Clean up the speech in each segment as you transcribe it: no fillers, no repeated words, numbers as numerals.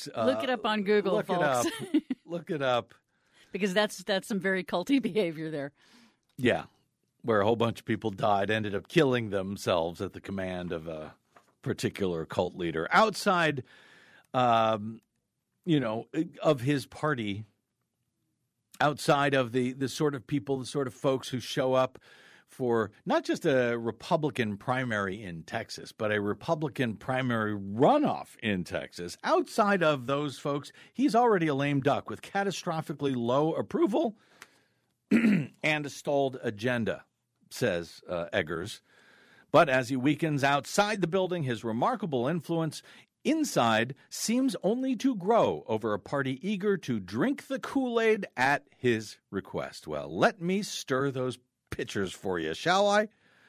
folks. Look it up on Google, look folks. It up. Look it up. Because that's some very culty behavior there. Yeah, where a whole bunch of people died, ended up killing themselves at the command of a particular cult leader outside, of his party, outside of the sort of people, the sort of folks who show up for not just a Republican primary in Texas, but a Republican primary runoff in Texas. Outside of those folks, he's already a lame duck with catastrophically low approval and a stalled agenda, says Eggers. But as he weakens outside the building, his remarkable influence inside seems only to grow over a party eager to drink the Kool-Aid at his request. Well, let me stir those pitchers for you, shall I?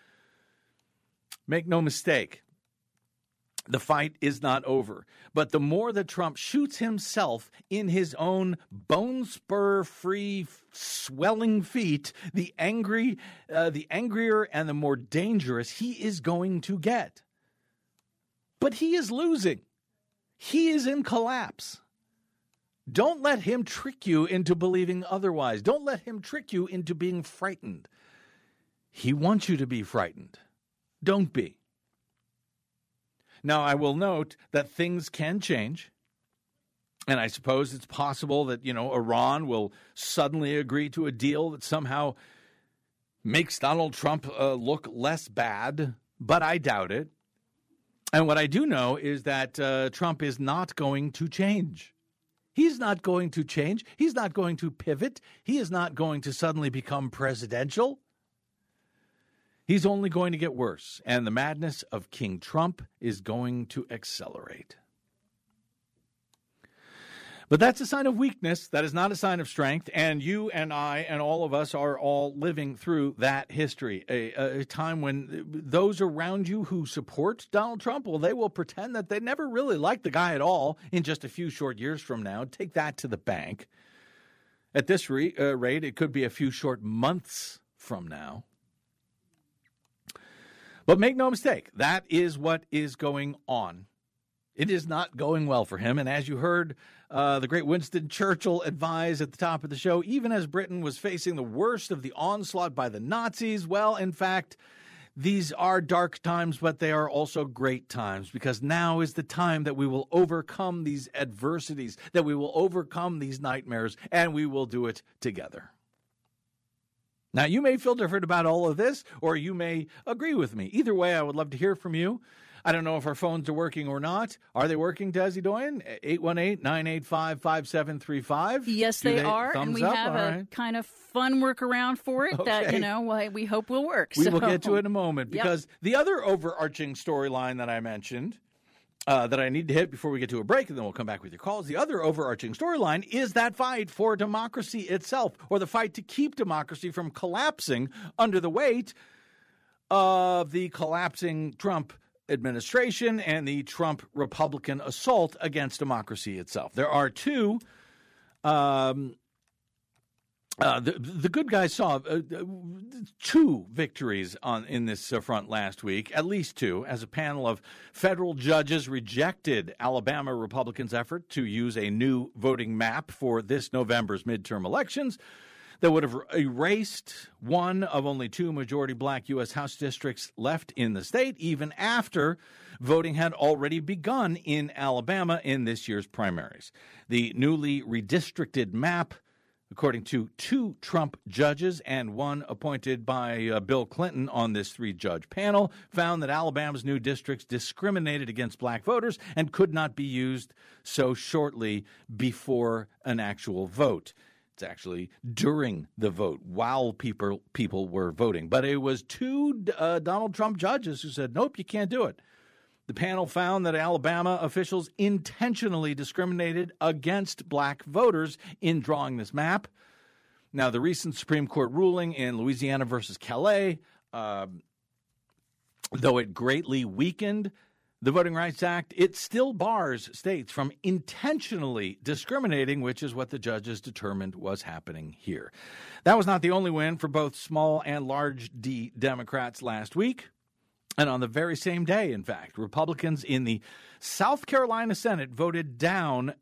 Make no mistake, the fight is not over. But the more that Trump shoots himself in his own bone spur-free, swelling feet, the angrier and the more dangerous he is going to get. But he is losing. He is in collapse. Don't let him trick you into believing otherwise. Don't let him trick you into being frightened. He wants you to be frightened. Don't be. Now, I will note that things can change. And I suppose it's possible that, Iran will suddenly agree to a deal that somehow makes Donald Trump look less bad. But I doubt it. And what I do know is that Trump is not going to change. He's not going to change. He's not going to pivot. He is not going to suddenly become presidential. He's only going to get worse, and the madness of King Trump is going to accelerate. But that's a sign of weakness. That is not a sign of strength, and you and I and all of us are all living through that history, a time when those around you who support Donald Trump, well, they will pretend that they never really liked the guy at all in just a few short years from now. Take that to the bank. At this rate, it could be a few short months from now. But make no mistake, that is what is going on. It is not going well for him. And as you heard the great Winston Churchill advise at the top of the show, even as Britain was facing the worst of the onslaught by the Nazis, well, in fact, these are dark times, but they are also great times, because now is the time that we will overcome these adversities, that we will overcome these nightmares, and we will do it together. Now, you may feel different about all of this, or you may agree with me. Either way, I would love to hear from you. I don't know if our phones are working or not. Are they working, Desi Doyen? 818-985-5735. Yes, they are, and we have a kind of fun workaround for it that, we hope will work. We will get to it in a moment, because the other overarching storyline that I mentioned, that I need to hit before we get to a break, and then we'll come back with your calls. The other overarching storyline is that fight for democracy itself, or the fight to keep democracy from collapsing under the weight of the collapsing Trump administration and the Trump Republican assault against democracy itself. There are two. The good guys saw two victories in this front last week, at least two, as a panel of federal judges rejected Alabama Republicans' effort to use a new voting map for this November's midterm elections that would have erased one of only two majority black U.S. House districts left in the state, even after voting had already begun in Alabama in this year's primaries. The newly redistricted map, according to two Trump judges and one appointed by Bill Clinton on this three-judge panel, found that Alabama's new districts discriminated against black voters and could not be used so shortly before an actual vote. It's actually during the vote, while people were voting. But it was two Donald Trump judges who said, nope, you can't do it. The panel found that Alabama officials intentionally discriminated against black voters in drawing this map. Now, the recent Supreme Court ruling in Louisiana versus Calais, though it greatly weakened the Voting Rights Act, it still bars states from intentionally discriminating, which is what the judges determined was happening here. That was not the only win for both small and large D Democrats last week. And on the very same day, in fact, Republicans in the South Carolina Senate voted down